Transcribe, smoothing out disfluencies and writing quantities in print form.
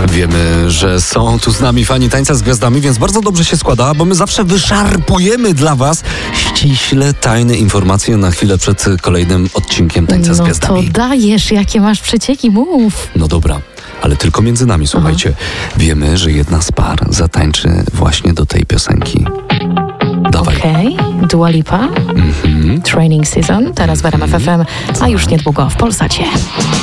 Wiemy, że są tu z nami fani Tańca z Gwiazdami, więc bardzo dobrze się składa, bo my zawsze wyszarpujemy dla was ściśle tajne informacje na chwilę przed kolejnym odcinkiem Tańca z Gwiazdami. To dajesz, jakie masz przecieki, mów. No dobra, ale tylko między nami, słuchajcie. Wiemy, że jedna z par zatańczy właśnie do tej piosenki. Dawaj. Okej, Dua Lipa, Training Season, teraz w RMF FM, a już niedługo w Polsacie.